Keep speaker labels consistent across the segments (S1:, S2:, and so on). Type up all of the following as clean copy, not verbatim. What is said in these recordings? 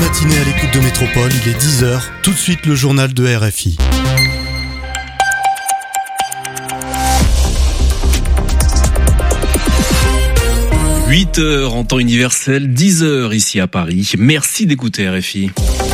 S1: matinée à l'écoute de Métropole, il est 10h. Tout de suite, le journal de RFI. «
S2: 8h en temps universel, 10h ici à Paris. Merci d'écouter RFI.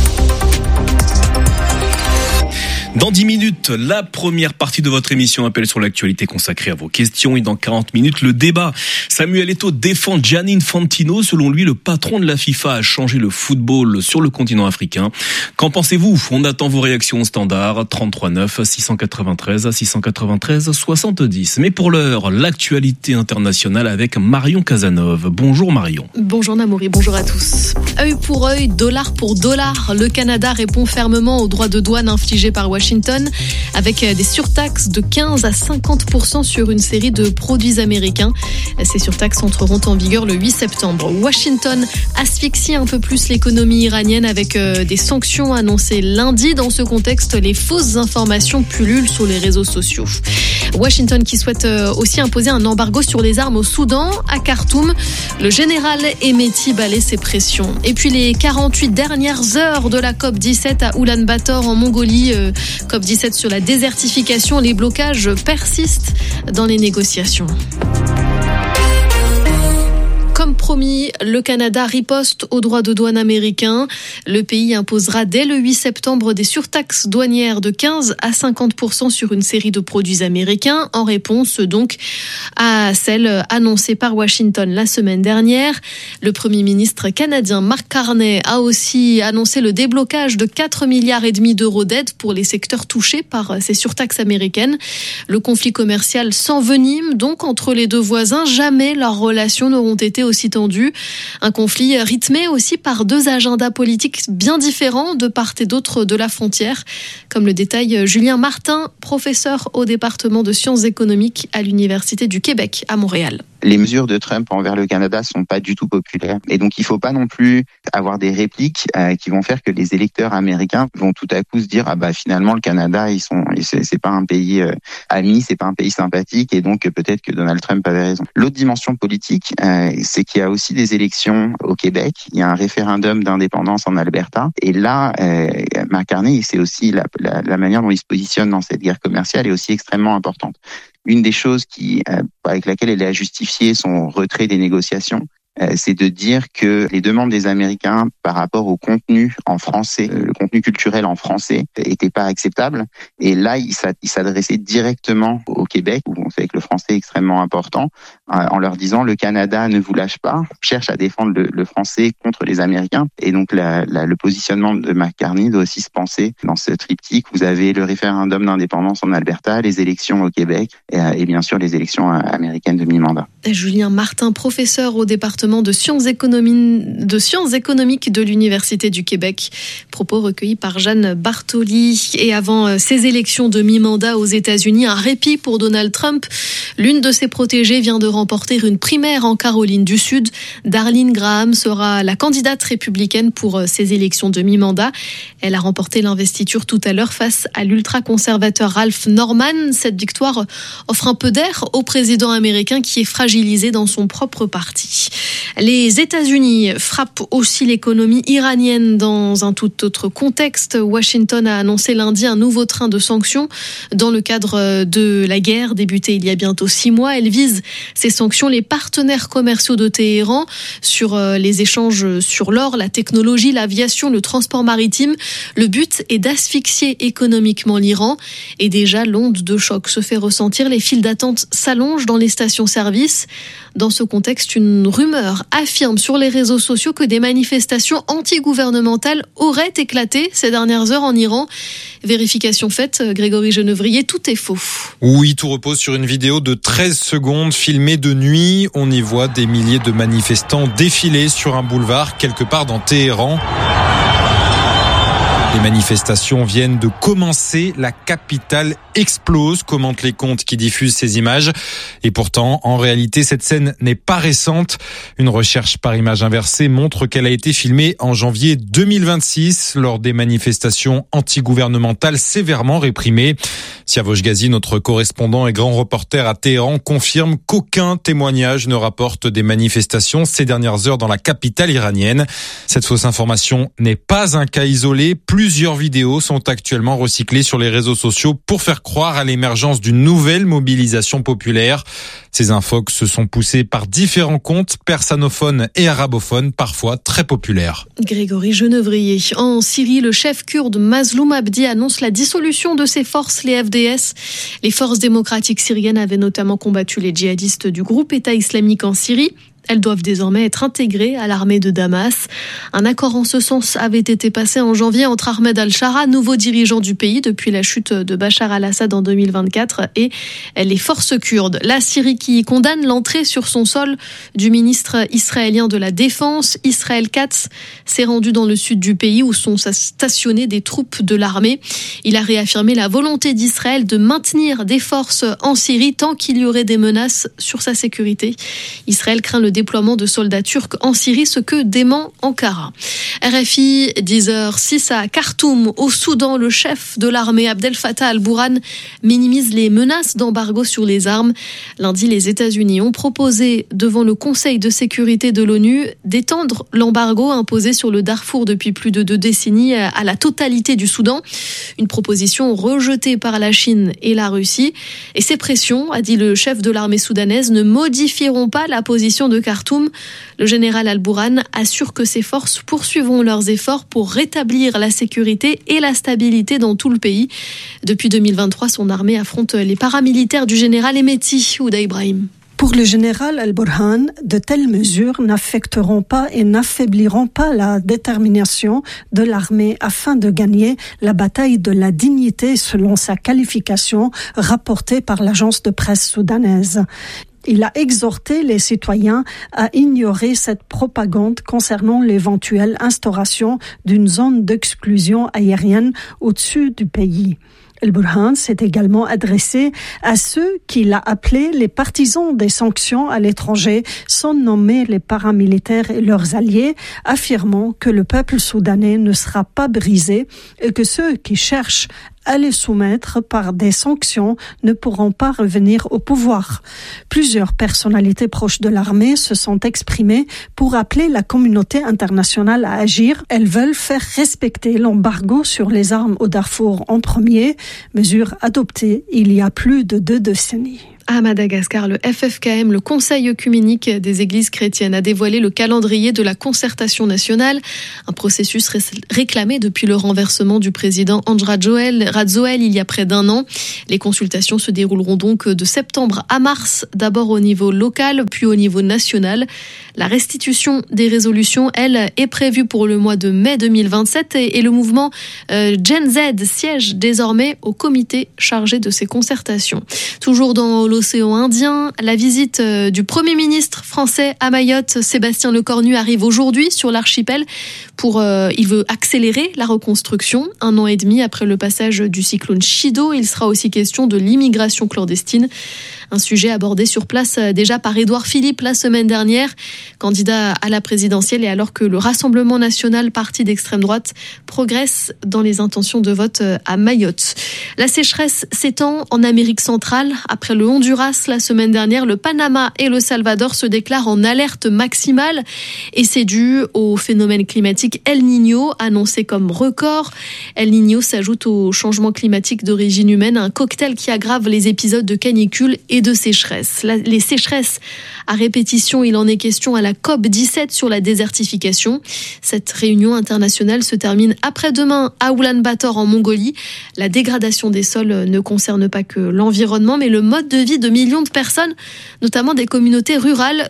S2: Dans 10 minutes, la première partie de votre émission Appel sur l'actualité consacrée à vos questions. Et dans 40 minutes, le débat. Samuel Eto'o défend Gianni Infantino. Selon lui, le patron de la FIFA a changé le football sur le continent africain. Qu'en pensez-vous ? On attend vos réactions au standard 33 9 693 693 70. Mais pour l'heure, l'actualité internationale avec Marion Casanov. Bonjour Marion.
S3: Bonjour Namouri, bonjour à tous. Œil pour œil, dollar pour dollar, le Canada répond fermement aux droits de douane infligés par Washington avec des surtaxes de 15 à 50% sur une série de produits américains. Ces surtaxes entreront en vigueur le 8 septembre. Washington asphyxie un peu plus l'économie iranienne avec des sanctions annoncées lundi. Dans ce contexte, les fausses informations pullulent sur les réseaux sociaux. Washington qui souhaite aussi imposer un embargo sur les armes au Soudan. À Khartoum, le général Hemeti balaie ses pressions. Et puis les 48 dernières heures de la COP17 à Oulan-Bator en Mongolie. COP17 sur la désertification, les blocages persistent dans les négociations. Comme promis, le Canada riposte aux droits de douane américains. Le pays imposera dès le 8 septembre des surtaxes douanières de 15 à 50% sur une série de produits américains, en réponse donc à celle annoncée par Washington la semaine dernière. Le Premier ministre canadien Mark Carney a aussi annoncé le déblocage de 4,5 milliards d'euros d'aide pour les secteurs touchés par ces surtaxes américaines. Le conflit commercial s'envenime donc entre les deux voisins. Jamais leurs relations n'auront été aussi tendu. Un conflit rythmé aussi par deux agendas politiques bien différents de part et d'autre de la frontière, comme le détaille Julien Martin, professeur au département de sciences économiques à l'Université du Québec à Montréal.
S4: Les mesures de Trump envers le Canada sont pas du tout populaires. Et donc, il faut pas non plus avoir des répliques qui vont faire que les électeurs américains vont tout à coup se dire, finalement, le Canada, c'est pas un pays ami, c'est pas un pays sympathique, et donc peut-être que Donald Trump avait raison. L'autre dimension politique, c'est qu'il y a aussi des élections au Québec. Il y a un référendum d'indépendance en Alberta. Et là, Mark Carney, c'est aussi la manière dont il se positionne dans cette guerre commerciale est aussi extrêmement importante. Une des choses avec laquelle elle a justifié son retrait des négociations, c'est de dire que les demandes des Américains par rapport au contenu en français, le contenu culturel en français, était pas acceptable. Et là, il s'adressait directement au Québec, où on sait que le français est extrêmement important, en leur disant le Canada ne vous lâche pas, cherche à défendre le français contre les Américains. Et donc le positionnement de Mark Carney doit aussi se penser dans ce triptyque. Vous avez le référendum d'indépendance en Alberta, les élections au Québec et bien sûr les élections américaines de mi-mandat.
S3: Julien Martin, professeur au département de sciences économiques de l'Université du Québec. Propos recueillis par Jeanne Bartoli. Et avant ces élections de mi-mandat aux États-Unis, un répit pour Donald Trump. L'une de ses protégées vient de remporter une primaire en Caroline du Sud. Darlene Graham sera la candidate républicaine pour ces élections de mi-mandat. Elle a remporté l'investiture tout à l'heure face à l'ultra-conservateur Ralph Norman. Cette victoire offre un peu d'air au président américain qui est fragilisé dans son propre parti. Les États-Unis frappent aussi l'économie iranienne dans un tout autre contexte. Washington a annoncé lundi un nouveau train de sanctions dans le cadre de la guerre débutée il y a bientôt 6 mois. Elle vise ces sanctions les partenaires commerciaux de Téhéran sur les échanges sur l'or, la technologie, l'aviation, le transport maritime. Le but est d'asphyxier économiquement l'Iran. Et déjà, l'onde de choc se fait ressentir. Les files d'attente s'allongent dans les stations-service. Dans ce contexte, une rumeur affirme sur les réseaux sociaux que des manifestations anti-gouvernementales auraient éclaté ces dernières heures en Iran. Vérification faite, Grégory Genevrier, tout est faux.
S5: Oui, tout repose sur une vidéo de 13 secondes filmée de nuit. On y voit des milliers de manifestants défiler sur un boulevard quelque part dans Téhéran. Les manifestations viennent de commencer, la capitale explose, commentent les comptes qui diffusent ces images. Et pourtant, en réalité, cette scène n'est pas récente. Une recherche par image inversée montre qu'elle a été filmée en janvier 2026 lors des manifestations antigouvernementales sévèrement réprimées. Siavosh Ghazi, notre correspondant et grand reporter à Téhéran, confirme qu'aucun témoignage ne rapporte des manifestations ces dernières heures dans la capitale iranienne. Cette fausse information n'est pas un cas isolé. Plusieurs vidéos sont actuellement recyclées sur les réseaux sociaux pour faire croire à l'émergence d'une nouvelle mobilisation populaire. Ces infox se sont poussés par différents comptes persanophones et arabophones, parfois très populaires.
S3: Grégory Genevrier. En Syrie, le chef kurde Mazloum Abdi annonce la dissolution de ses forces, les FDS. Les forces démocratiques syriennes avaient notamment combattu les djihadistes du groupe État islamique en Syrie. Elles doivent désormais être intégrées à l'armée de Damas. Un accord en ce sens avait été passé en janvier entre Ahmed al-Shara, nouveau dirigeant du pays depuis la chute de Bachar al-Assad en 2024, et les forces kurdes. La Syrie qui condamne l'entrée sur son sol du ministre israélien de la Défense, Israël Katz, s'est rendu dans le sud du pays où sont stationnées des troupes de l'armée. Il a réaffirmé la volonté d'Israël de maintenir des forces en Syrie tant qu'il y aurait des menaces sur sa sécurité. Israël craint le déploiement de soldats turcs en Syrie, ce que dément Ankara. RFI, 10h06 à Khartoum, au Soudan, le chef de l'armée Abdel Fattah al-Burhan minimise les menaces d'embargo sur les armes. Lundi, les États-Unis ont proposé devant le Conseil de sécurité de l'ONU d'étendre l'embargo imposé sur le Darfour depuis plus de 2 décennies à la totalité du Soudan. Une proposition rejetée par la Chine et la Russie. Et ces pressions, a dit le chef de l'armée soudanaise, ne modifieront pas la position de Khartoum. Le général al-Burhan assure que ses forces poursuivront leurs efforts pour rétablir la sécurité et la stabilité dans tout le pays. Depuis 2023, son armée affronte les paramilitaires du général Hemeti, Ouda Ibrahim.
S6: Pour le général al-Burhan, de telles mesures n'affecteront pas et n'affaibliront pas la détermination de l'armée afin de gagner la bataille de la dignité selon sa qualification rapportée par l'agence de presse soudanaise. Il a exhorté les citoyens à ignorer cette propagande concernant l'éventuelle instauration d'une zone d'exclusion aérienne au-dessus du pays. El-Burhan s'est également adressé à ceux qu'il a appelés les partisans des sanctions à l'étranger, sans nommer les paramilitaires et leurs alliés, affirmant que le peuple soudanais ne sera pas brisé et que ceux qui cherchent à les soumettre par des sanctions ne pourront pas revenir au pouvoir. Plusieurs personnalités proches de l'armée se sont exprimées pour appeler la communauté internationale à agir. Elles veulent faire respecter l'embargo sur les armes au Darfour en premier, mesure adoptée il y a plus de 2 décennies.
S3: À Madagascar, le FFKM, le Conseil œcuménique des églises chrétiennes, a dévoilé le calendrier de la concertation nationale, un processus réclamé depuis le renversement du président Andry Rajoelina il y a près d'1 an. Les consultations se dérouleront donc de septembre à mars, d'abord au niveau local, puis au niveau national. La restitution des résolutions, elle, est prévue pour le mois de mai 2027 et le mouvement Gen Z siège désormais au comité chargé de ces concertations. Toujours dans l'océan Indien, la visite du Premier ministre français à Mayotte, Sébastien Lecornu, arrive aujourd'hui sur l'archipel il veut accélérer la reconstruction. 1 an et demi après le passage du cyclone Chido, il sera aussi question de l'immigration clandestine. Un sujet abordé sur place déjà par Édouard Philippe la semaine dernière, candidat à la présidentielle, et alors que le Rassemblement national, parti d'extrême droite, progresse dans les intentions de vote à Mayotte. La sécheresse s'étend en Amérique centrale. Après le Honduras la semaine dernière, le Panama et le Salvador se déclarent en alerte maximale et c'est dû au phénomène climatique El Niño, annoncé comme record. El Niño s'ajoute au changement climatique d'origine humaine, un cocktail qui aggrave les épisodes de canicule et de sécheresse. Les sécheresses à répétition, il en est question à la COP17 sur la désertification. Cette réunion internationale se termine après-demain à Oulan-Bator en Mongolie. La dégradation des sols ne concerne pas que l'environnement, mais le mode de vie de millions de personnes, notamment des communautés rurales,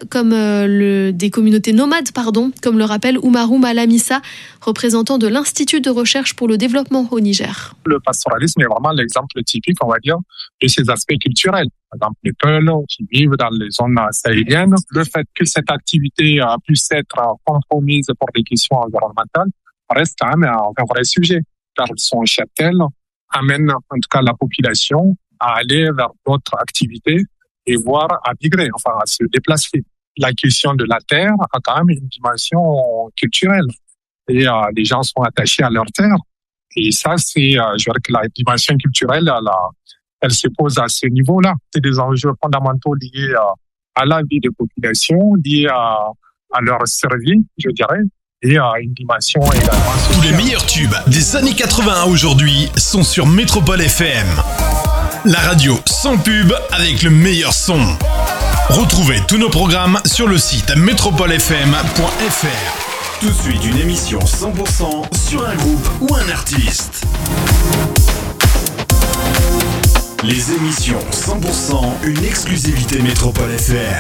S3: des communautés nomades, comme le rappelle Oumarou Malamissa, représentant de l'Institut de recherche pour le développement au Niger.
S7: Le pastoralisme est vraiment l'exemple typique, on va dire, de ces aspects culturels. Par exemple, les Peuls qui vivent dans les zones sahéliennes. Le fait que cette activité puisse être compromise pour des questions environnementales reste quand même un vrai sujet. perdre son cheptel amène en tout cas la population à aller vers d'autres activités et voire à migrer, à se déplacer. La question de la terre a quand même une dimension culturelle et les gens sont attachés à leur terre. Et ça, c'est, je dirais que la dimension culturelle, elle se pose à ce niveau-là. C'est des enjeux fondamentaux liés à la vie des populations, liés à leur survie, je dirais, et à une dimension également sociale.
S1: Tous les meilleurs tubes des années 80 à aujourd'hui sont sur Métropole FM. La radio sans pub avec le meilleur son. Retrouvez tous nos programmes sur le site metropolefm.fr. Tout de suite, une émission 100% sur un groupe ou un artiste. Les émissions 100%, une exclusivité Métropole FM.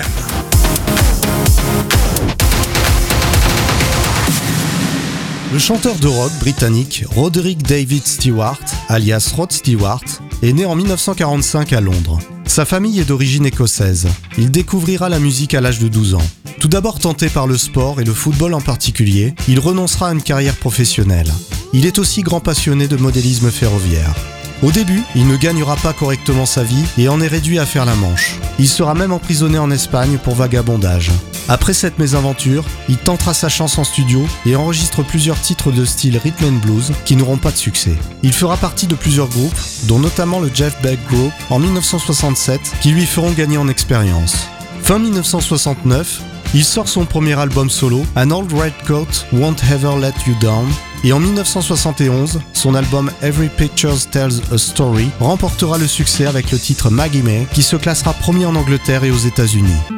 S1: Le chanteur de rock britannique Roderick David Stewart, alias Rod Stewart, est né en 1945 à Londres. Sa famille est d'origine écossaise. Il découvrira la musique à l'âge de 12 ans. Tout d'abord tenté par le sport et le football en particulier, il renoncera à une carrière professionnelle. Il est aussi grand passionné de modélisme ferroviaire. Au début, il ne gagnera pas correctement sa vie et en est réduit à faire la manche. Il sera même emprisonné en Espagne pour vagabondage. Après cette mésaventure, il tentera sa chance en studio et enregistre plusieurs titres de style rhythm and blues qui n'auront pas de succès. Il fera partie de plusieurs groupes, dont notamment le Jeff Beck Group en 1967, qui lui feront gagner en expérience. Fin 1969, il sort son premier album solo, An Old Red Coat Won't Ever Let You Down, et en 1971, son album Every Picture Tells a Story remportera le succès avec le titre Maggie May, qui se classera premier en Angleterre et aux États-Unis.